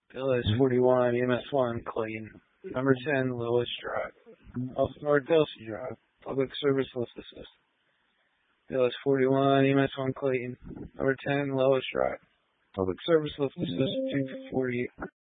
Billis 41, EMS 1, Clayton. Number 10, Lewis Drive. Off North Delsey Drive. Public service lift assist. Billis 41, EMS 1, Clayton. Number 10, Lois Drive. Public service lift assist 248.